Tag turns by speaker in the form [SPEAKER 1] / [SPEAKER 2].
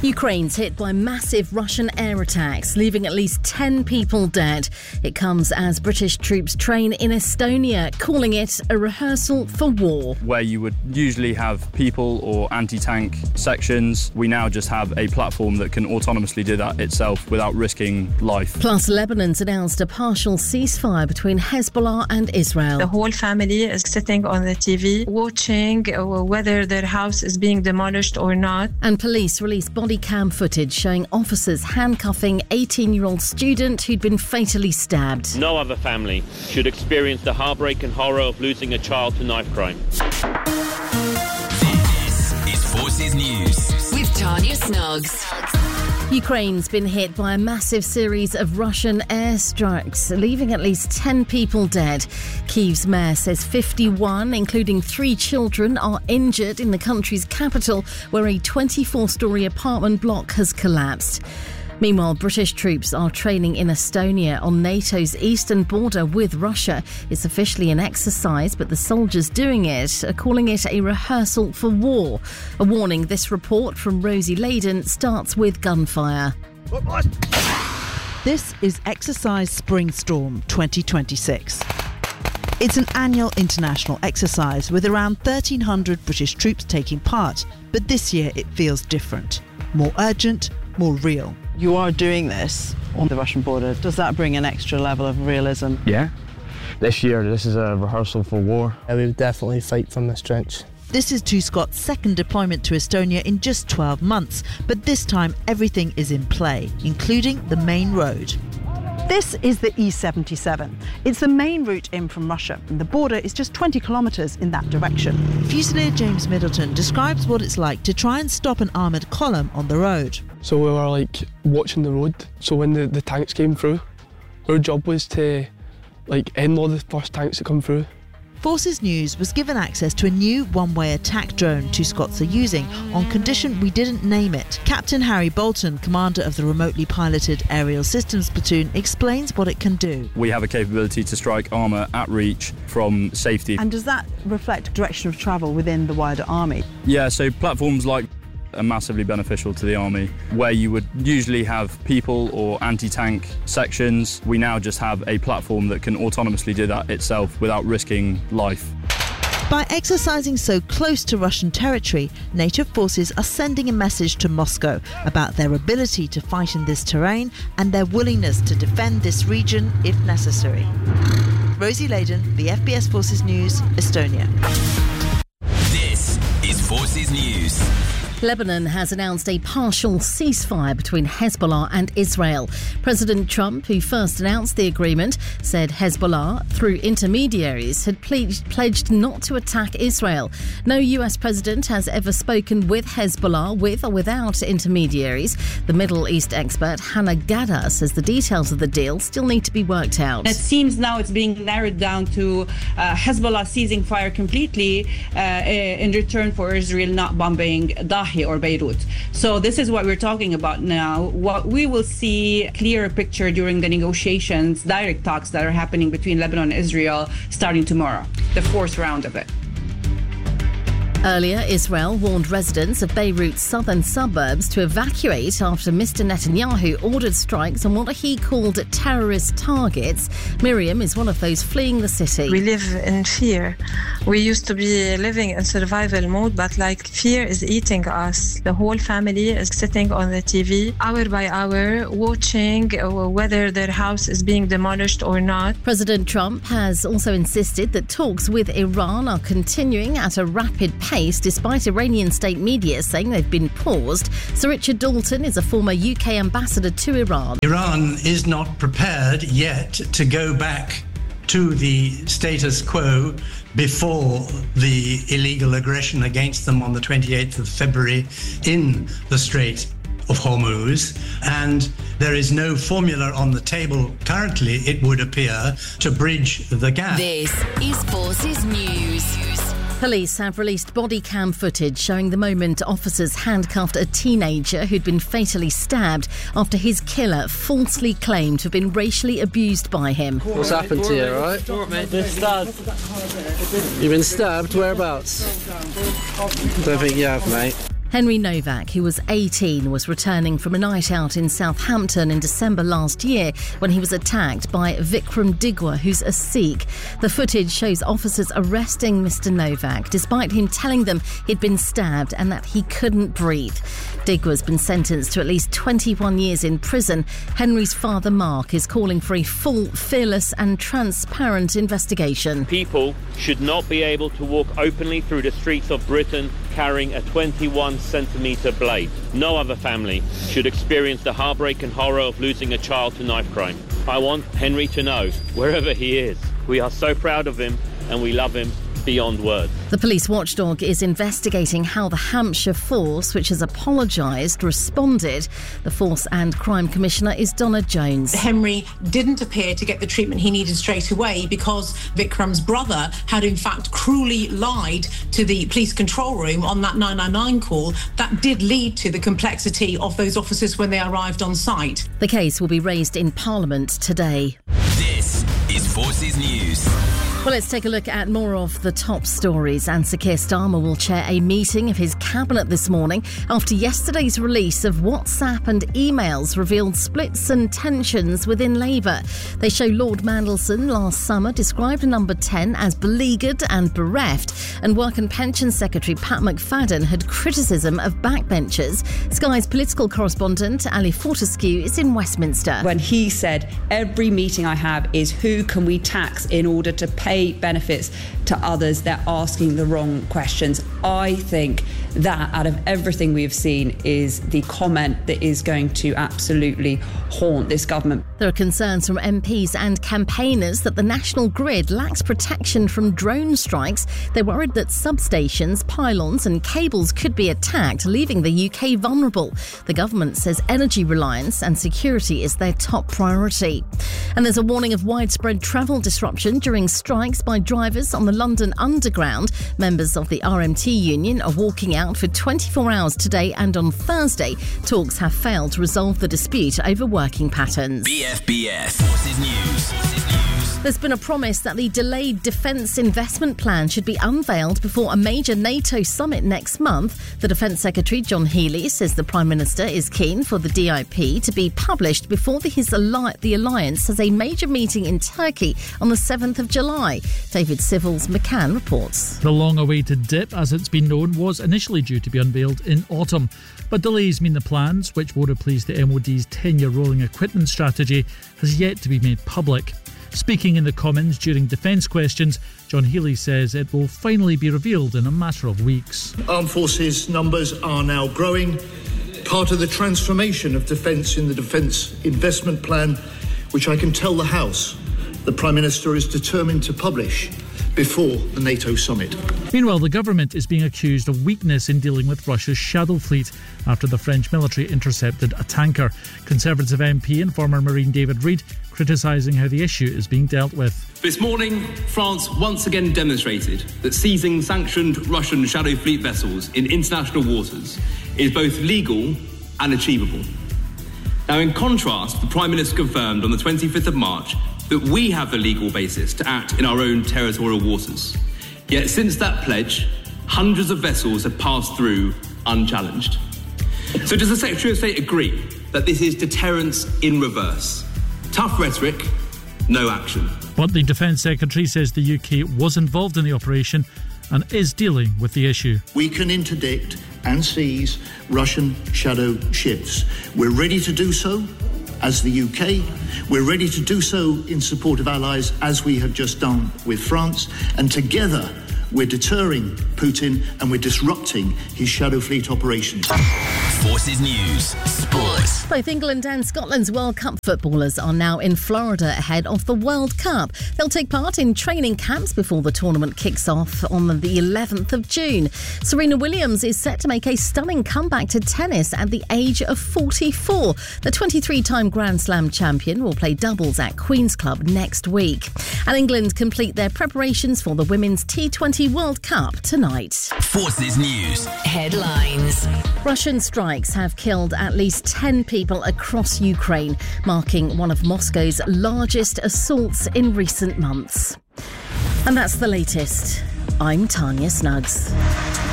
[SPEAKER 1] Ukraine's hit by massive Russian air attacks, leaving at least 10 people dead. It comes as British troops train in Estonia, calling it a rehearsal for war.
[SPEAKER 2] Where you would usually have people or anti-tank sections, we now just have a platform that can autonomously do that itself without risking life.
[SPEAKER 1] Plus, Lebanon's announced a partial ceasefire between Hezbollah and Israel.
[SPEAKER 3] The whole family is sitting on the TV watching whether their house is being demolished or not.
[SPEAKER 1] And police released body cam footage showing officers handcuffing 18-year-old student who'd been fatally stabbed.
[SPEAKER 4] No other family should experience the heartbreak and horror of losing a child to knife crime.
[SPEAKER 5] This is Forces News
[SPEAKER 6] with Tanya Snuggs.
[SPEAKER 1] Ukraine's been hit by a massive series of Russian airstrikes, leaving at least 10 people dead. Kyiv's mayor says 51, including 3 children, are injured in the country's capital, where a 24-storey apartment block has collapsed. Meanwhile, British troops are training in Estonia on NATO's eastern border with Russia. It's officially an exercise, but the soldiers doing it are calling it a rehearsal for war. A warning, this report from Rosie Leyden starts with gunfire.
[SPEAKER 7] This is Exercise Spring Storm 2026. It's an annual international exercise with around 1,300 British troops taking part, but this year it feels different. More urgent, more real.
[SPEAKER 8] You are doing this on the Russian border. Does that bring an extra level of realism?
[SPEAKER 9] Yeah. This year, this is a rehearsal for war.
[SPEAKER 10] We would definitely fight from this trench.
[SPEAKER 7] This is Two Scott's second deployment to Estonia in just 12 months, but this time everything is in play, including the main road.
[SPEAKER 11] This is the E77. It's the main route in from Russia, and the border is just 20 kilometres in that direction.
[SPEAKER 7] Fusilier James Middleton describes what it's like to try and stop an armoured column on the road.
[SPEAKER 10] So we were watching the road. So when the tanks came through, our job was to end all the first tanks that come through.
[SPEAKER 7] Forces News was given access to a new one-way attack drone Two Scots are using on condition we didn't name it. Captain Harry Bolton, commander of the remotely piloted aerial systems platoon, explains what it can do.
[SPEAKER 2] We have a capability to strike armour at reach from safety.
[SPEAKER 11] And does that reflect direction of travel within the wider army?
[SPEAKER 2] Yeah, so platforms like are massively beneficial to the army. Where you would usually have people or anti-tank sections, we now just have a platform that can autonomously do that itself without risking life.
[SPEAKER 7] By exercising so close to Russian territory, NATO forces are sending a message to Moscow about their ability to fight in this terrain and their willingness to defend this region if necessary. Rosie Leyden, the FBS Forces News, Estonia.
[SPEAKER 5] This is Forces News.
[SPEAKER 1] Lebanon has announced a partial ceasefire between Hezbollah and Israel. President Trump, who first announced the agreement, said Hezbollah, through intermediaries, had pledged not to attack Israel. No US president has ever spoken with Hezbollah, with or without intermediaries. The Middle East expert Hannah Gadda says the details of the deal still need to be worked out.
[SPEAKER 12] It seems now it's being narrowed down to Hezbollah ceasing fire completely in return for Israel not bombing Dahi or Beirut. So this is what we're talking about now. What we will see a clearer picture during the negotiations, direct talks that are happening between Lebanon and Israel starting tomorrow, the 4th round of it.
[SPEAKER 1] Earlier, Israel warned residents of Beirut's southern suburbs to evacuate after Mr. Netanyahu ordered strikes on what he called terrorist targets. Miriam is one of those fleeing the city.
[SPEAKER 3] We live in fear. We used to be living in survival mode, but fear is eating us. The whole family is sitting on the TV hour by hour, watching whether their house is being demolished or not.
[SPEAKER 1] President Trump has also insisted that talks with Iran are continuing at a rapid pace, despite Iranian state media saying they've been paused. Sir Richard Dalton is a former UK ambassador to Iran.
[SPEAKER 13] Iran is not prepared yet to go back to the status quo before the illegal aggression against them on the 28th of February in the Strait of Hormuz, and there is no formula on the table currently, it would appear, to bridge the gap.
[SPEAKER 6] This is Forces News.
[SPEAKER 1] Police have released body cam footage showing the moment officers handcuffed a teenager who'd been fatally stabbed after his killer falsely claimed to have been racially abused by him.
[SPEAKER 10] What's happened to you, right? Been stabbed. You've been stabbed? Whereabouts? Don't think you have, mate.
[SPEAKER 1] Henry Novak, who was 18, was returning from a night out in Southampton in December last year when he was attacked by Vikram Digwa, who's a Sikh. The footage shows officers arresting Mr. Novak, despite him telling them he'd been stabbed and that he couldn't breathe. Digwa's been sentenced to at least 21 years in prison. Henry's father, Mark, is calling for a full, fearless and transparent investigation.
[SPEAKER 4] People should not be able to walk openly through the streets of Britain carrying a 21-centimetre blade. No other family should experience the heartbreak and horror of losing a child to knife crime. I want Henry to know, wherever he is, we are so proud of him and we love him beyond words.
[SPEAKER 1] The police watchdog is investigating how the Hampshire Force, which has apologised, responded. The Force and Crime Commissioner is Donna Jones.
[SPEAKER 14] Henry didn't appear to get the treatment he needed straight away because Vikram's brother had in fact cruelly lied to the police control room on that 999 call. That did lead to the complexity of those officers when they arrived on site.
[SPEAKER 1] The case will be raised in Parliament today.
[SPEAKER 5] This is Forces News.
[SPEAKER 1] Well, let's take a look at more of the top stories. And Sir Keir Starmer will chair a meeting of his cabinet this morning after yesterday's release of WhatsApp and emails revealed splits and tensions within Labour. They show Lord Mandelson last summer described Number 10 as beleaguered and bereft, and Work and Pension Secretary Pat McFadden had criticism of backbenchers. Sky's political correspondent Ali Fortescue is in Westminster.
[SPEAKER 15] When he said, every meeting I have is who can we tax in order to pay benefits to others, they're asking the wrong questions. I think that out of everything we've seen is the comment that is going to absolutely haunt this government.
[SPEAKER 1] There are concerns from MPs and campaigners that the national grid lacks protection from drone strikes. They're worried that substations, pylons and cables could be attacked, leaving the UK vulnerable. The government says energy reliance and security is their top priority. And there's a warning of widespread travel disruption during strikes by drivers on the London Underground. Members of the RMT union are walking out for 24 hours today, and on Thursday, talks have failed to resolve the dispute over working patterns.
[SPEAKER 5] BFBS Forces News.
[SPEAKER 1] There's been a promise that the delayed defence investment plan should be unveiled before a major NATO summit next month. The Defence Secretary, John Healey, says the Prime Minister is keen for the DIP to be published before the alliance has a major meeting in Turkey on the 7th of July. David Civils McCann reports.
[SPEAKER 16] The long-awaited DIP, as it's been known, was initially due to be unveiled in autumn. But delays mean the plans, which will replace the MOD's 10-year rolling equipment strategy, has yet to be made public. Speaking in the Commons during defence questions, John Healey says it will finally be revealed in a matter of weeks.
[SPEAKER 17] Armed Forces numbers are now growing, part of the transformation of defence in the Defence Investment Plan, which I can tell the House the Prime Minister is determined to publish before the NATO summit.
[SPEAKER 16] Meanwhile, the government is being accused of weakness in dealing with Russia's shadow fleet after the French military intercepted a tanker. Conservative MP and former Marine David Reid criticising how the issue is being dealt with.
[SPEAKER 18] This morning, France once again demonstrated that seizing sanctioned Russian shadow fleet vessels in international waters is both legal and achievable. Now, in contrast, the Prime Minister confirmed on the 25th of March that we have the legal basis to act in our own territorial waters. Yet since that pledge, hundreds of vessels have passed through unchallenged. So does the Secretary of State agree that this is deterrence in reverse? Tough rhetoric, no action.
[SPEAKER 16] But the Defence Secretary says the UK was involved in the operation and is dealing with the issue.
[SPEAKER 17] We can interdict and seize Russian shadow ships. We're ready to do so as the UK. We're ready to do so in support of allies, as we have just done with France. And together, we're deterring Putin and we're disrupting his shadow fleet operations.
[SPEAKER 5] Forces News Sports.
[SPEAKER 1] Both England and Scotland's World Cup footballers are now in Florida ahead of the World Cup. They'll take part in training camps before the tournament kicks off on the 11th of June. Serena Williams is set to make a stunning comeback to tennis at the age of 44. The 23-time Grand Slam champion will play doubles at Queen's Club next week. And England complete their preparations for the Women's T20 World Cup tonight.
[SPEAKER 5] Forces News
[SPEAKER 6] Headlines.
[SPEAKER 1] Russian strikes have killed at least 10 people across Ukraine, marking one of Moscow's largest assaults in recent months. And that's the latest. I'm Tanya Snuggs.